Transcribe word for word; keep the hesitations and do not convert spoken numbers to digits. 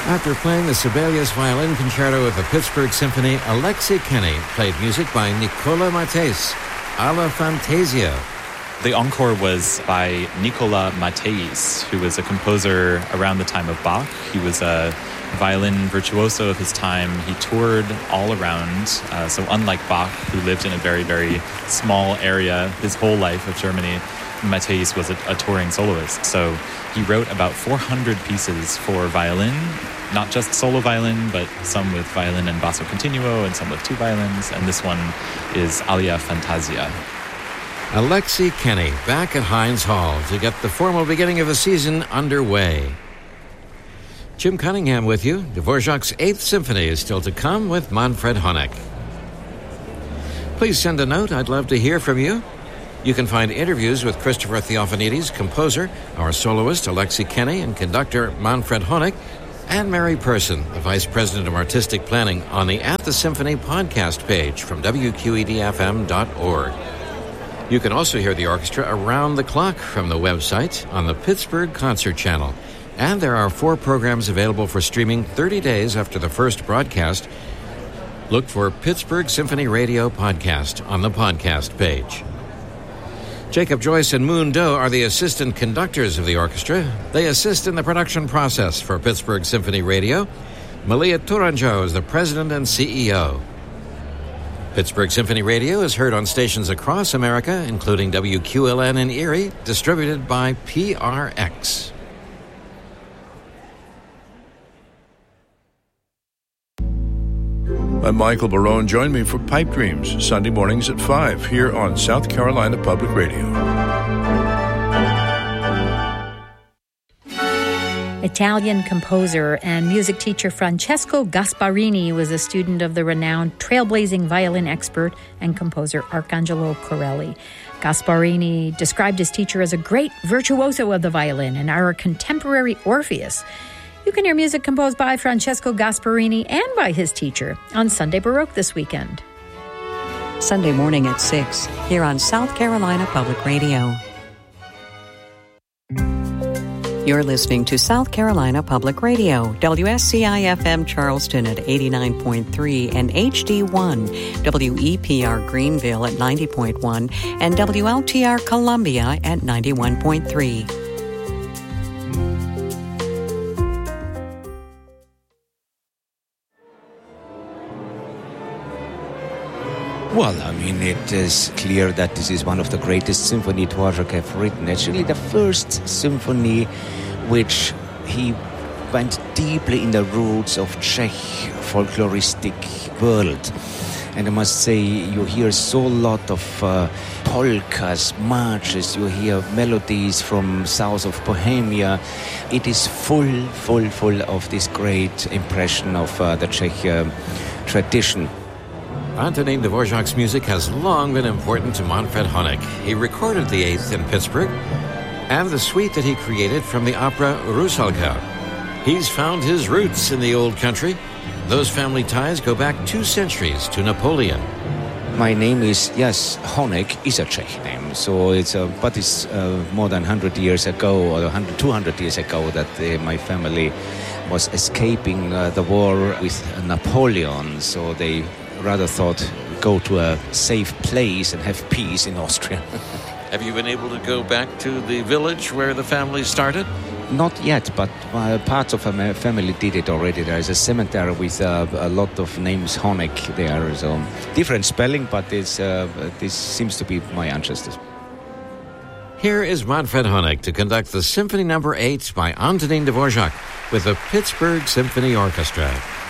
After playing the Sibelius Violin Concerto with the Pittsburgh Symphony, Alexei Kenny played music by Nicola Matheis, Alla Fantasia. The encore was by Nicola Matheis, who was a composer around the time of Bach. He was a violin virtuoso of his time. He toured all around. Uh, so unlike Bach, who lived in a very, very small area his whole life of Germany, Matheis was a, a touring soloist. So he wrote about four hundred pieces for violin, not just solo violin, but some with violin and basso continuo and some with two violins. And this one is Alla Fantasia. Alexei Kenny back at Heinz Hall to get the formal beginning of the season underway. Jim Cunningham with you. Dvorak's Eighth Symphony is still to come with Manfred Honeck. Please send a note. I'd love to hear from you. You can find interviews with Christopher Theophanides, composer, our soloist Alexei Kenny, and conductor Manfred Honeck, and Mary Person, the Vice President of Artistic Planning, on the At the Symphony podcast page from W Q E D F M dot org. You can also hear the orchestra around the clock from the website on the Pittsburgh Concert Channel. And there are four programs available for streaming thirty days after the first broadcast. Look for Pittsburgh Symphony Radio Podcast on the podcast page. Jacob Joyce and Moon Doe are the assistant conductors of the orchestra. They assist in the production process for Pittsburgh Symphony Radio. Malia Tourangeau is the president and C E O. Pittsburgh Symphony Radio is heard on stations across America, including W Q L N in Erie, distributed by P R X. I'm Michael Barone. Join me for Pipe Dreams, Sunday mornings at five, here on South Carolina Public Radio. Italian composer and music teacher Francesco Gasparini was a student of the renowned trailblazing violin expert and composer Arcangelo Corelli. Gasparini described his teacher as a great virtuoso of the violin and our contemporary Orpheus. You can hear music composed by Francesco Gasparini and by his teacher on Sunday Baroque this weekend. Sunday morning at six, here on South Carolina Public Radio. You're listening to South Carolina Public Radio, W S C I F M Charleston at eighty-nine point three and H D one, W E P R Greenville at ninety point one, and W L T R Columbia at ninety-one point three. Well, I mean, it is clear that this is one of the greatest symphony Dvorak have written. Actually, the first symphony which he went deeply in the roots of Czech folkloristic world. And I must say, you hear so lot of uh, polkas, marches, you hear melodies from south of Bohemia. It is full, full, full of this great impression of uh, the Czech uh, tradition. Antonin Dvorak's music has long been important to Manfred Honeck. He recorded the Eighth in Pittsburgh and the suite that he created from the opera Rusalka. He's found his roots in the old country. Those family ties go back two centuries to Napoleon. My name is, yes, Honeck is a Czech name, so it's uh, but it's uh, more than one hundred years ago, or one hundred, two hundred years ago, that uh, my family was escaping uh, the war with Napoleon, so they rather thought go to a safe place and have peace in Austria. Have you been able to go back to the village where the family started? Not yet, but uh, parts of my family did it already. There is a cemetery with uh, a lot of names Honeck there, so different spelling, but it's, uh, this seems to be my ancestors. Here is Manfred Honeck to conduct the Symphony Number eight by Antonin Dvorak with the Pittsburgh Symphony Orchestra.